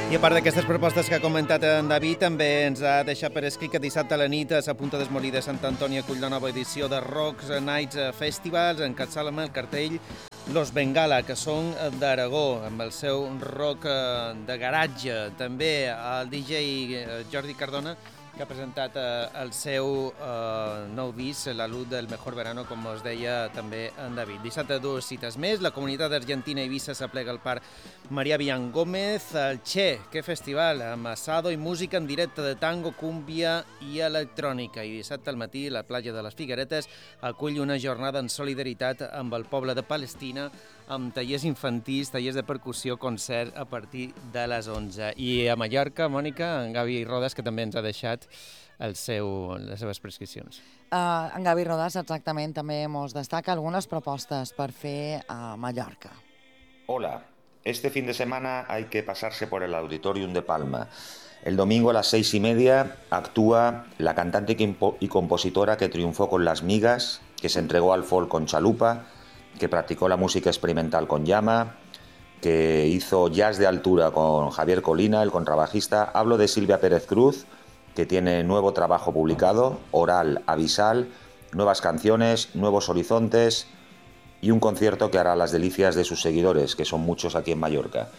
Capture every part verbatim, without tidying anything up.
I a part d'aquestes propostes que ha comentat en David, també ens ha deixat per escrit que dissabte a la nit a la Punta d'Esmolí de Sant Antoni acull la nova edició de Rocks Nights Festivals, encapçala amb el cartell Los Bengala, que són d'Aragó, amb el seu rock de garatge. També el D J Jordi Cardona, que ha presentat el seu nou disc, La luz del mejor verano, com us deia també en David. Dissabte dues cites més, la comunitat argentina Eivissa s'aplega al Parc Maria Villangómez, el Che, que festival, amb assado i música en directe de tango, cúmbia i electrònica. I dissabte al matí, la platja de les Figueretes acull una jornada en solidaritat amb el poble de Palestina, amb tallers infantils, tallers de percussió, concert a partir de les onze. I a Mallorca, Mònica, en Gavi Rodas, que també ens ha deixat el seu, les seves prescripcions. Uh, en Gavi Rodas, exactament, també ens destaca algunes propostes per fer a Mallorca. Hola, este fin de semana hay que pasarse por el Auditorium de Palma. El domingo a las seis y media actúa la cantante y compositora que triunfó con Las Migas, que se entregó al folk con chalupa, que practicó la música experimental con llama, que hizo jazz de altura con Javier Colina, el contrabajista. Hablo de Silvia Pérez Cruz, que tiene nuevo trabajo publicado, Oral Avisal, nuevas canciones, nuevos horizontes y un concierto que hará las delicias de sus seguidores, que son muchos aquí en Mallorca.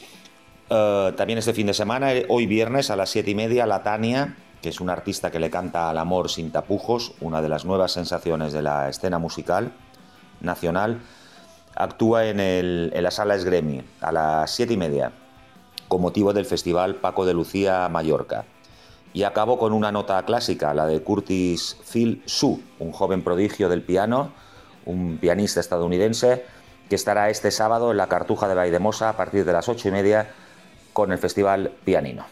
Uh, también este fin de semana, hoy viernes a las siete y media, La Tania, que es una artista que le canta al amor sin tapujos, una de las nuevas sensaciones de la escena musical nacional, actúa en, el, en la Sala Esgremi a las siete y media con motivo del Festival Paco de Lucía Mallorca. Y acabo con una nota clásica, la de Curtis Phil Su, un joven prodigio del piano, un pianista estadounidense, que estará este sábado en la Cartuja de Valldemossa a partir de las ocho y media con el Festival Pianino.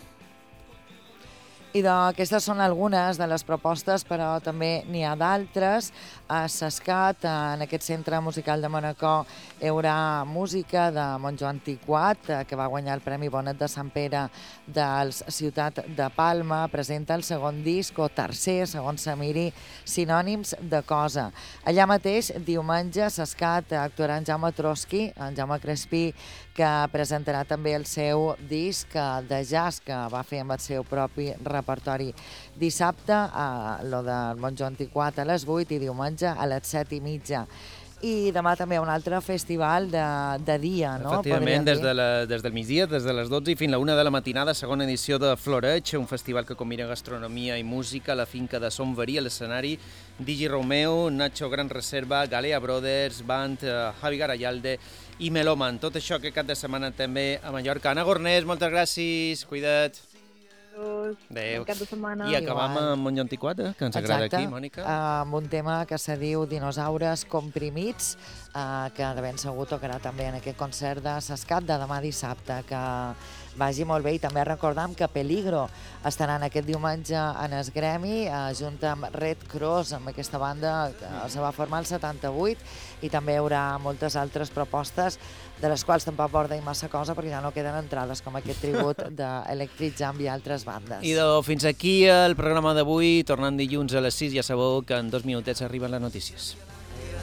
I d'aquestes són algunes de les propostes, però també n'hi ha d'altres. A Sescat, en aquest centre musical de Manacor, hi haurà música de Montjoan Antiquat, que va guanyar el Premi Bonet de Sant Pere dels Ciutat de Palma. Presenta el segon disc, o tercer, segons se miri, Sinònims de cosa. Allà mateix, diumenge, a Sescat actuarà en Jaume Trotsky, en Jaume Crespí, que presentarà també el seu disc de jazz, que va fer amb el seu propi repertori. Dissabte, a lo del Montjoan Antiquat a les vuit i diumenge a les set i mitja. I demà també un altre festival de, de dia, no? Efectivament, des, de la, des del migdia, des de les dotze i fins a la una de la matinada, segona edició de Floreig, un festival que combina gastronomia i música a la finca de Son Verí, a l'escenari Digi Romeo, Nacho Gran Reserva, Galea Brothers, Band, uh, Javi Garayalde i Meloman. Tot això que cap de setmana també a Mallorca. Anna Gornés, moltes gràcies, cuida't. Adéu. Cap de setmana. I acabam amb Montjoan Antiquat, eh, que ens agrada aquí, Mònica. Amb un tema que se diu Dinosaures comprimits, eh, que de ben segur tocarà també en aquest concert de Sescat de demà dissabte, que vagi molt bé. I també recordam que Peligro estaran aquest diumenge en el Gremi, eh, junt amb Red Cross, amb aquesta banda que se va formar el setanta-vuit, i també hi haurà moltes altres propostes, de les quals tampoc pot dir massa cosa perquè ja no queden entrades, com aquest tribut d'Electric Jam i altres bandes. I de, fins aquí el programa d'avui, tornant dilluns a les sis, ja sabeu que en dos minutets arriben les notícies.